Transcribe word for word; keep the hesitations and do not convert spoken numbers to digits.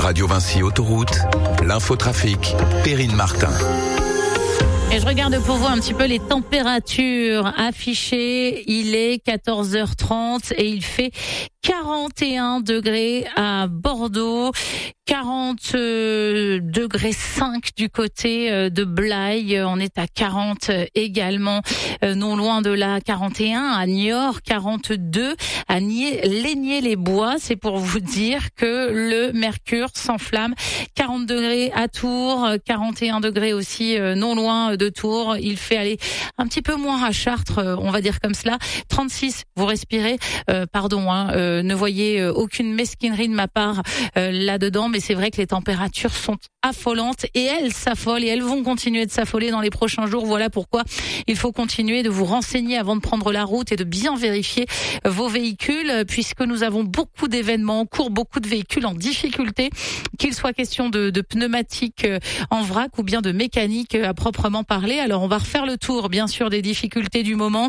Radio Vinci Autoroute, l'infotrafic, Perrine Martin. Et je regarde pour vous un petit peu les températures affichées. Il est quatorze heures trente et il fait quarante et un degrés à Bordeaux, quarante degrés cinq du côté de Blaye. On est à quarante également, non loin de là, quarante et un à Niort, quarante-deux à Laigné-les-Bois. C'est pour vous dire que le mercure s'enflamme. quarante degrés à Tours, quarante et un degrés aussi non loin de Tours. Il fait aller un petit peu moins à Chartres, on va dire comme cela. trente-six, vous respirez, euh, pardon, hein, euh, ne voyez aucune mesquinerie de ma part euh, là-dedans, mais c'est vrai que les températures sont affolantes et elles s'affolent et elles vont continuer de s'affoler dans les prochains jours. Voilà pourquoi il faut continuer de vous renseigner avant de prendre la route et de bien vérifier vos véhicules, puisque nous avons beaucoup d'événements en cours, beaucoup de véhicules en difficulté, qu'il soit question de, de pneumatiques en vrac ou bien de mécanique à proprement parler. Alors on va refaire le tour bien sûr des difficultés du moment.